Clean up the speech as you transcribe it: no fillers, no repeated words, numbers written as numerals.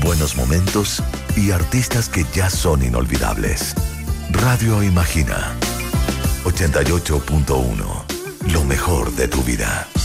buenos momentos y artistas que ya son inolvidables. Radio Imagina 88.1. Lo mejor de tu vida.